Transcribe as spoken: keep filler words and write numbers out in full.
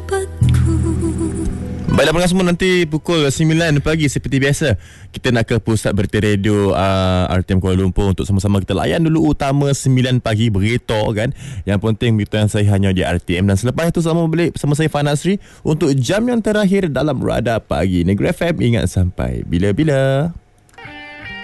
Baiklah pendengar semua, nanti pukul sembilan pagi seperti biasa kita nak ke pusat berita radio uh, R T M Kuala Lumpur untuk sama-sama kita layan dulu utama sembilan pagi berita kan. Yang penting berita yang saya hanya di R T M, dan selepas itu sama balik bersama saya Fan Asri untuk jam yang terakhir dalam Radar Pagi Negeri F M. Ingat sampai bila-bila.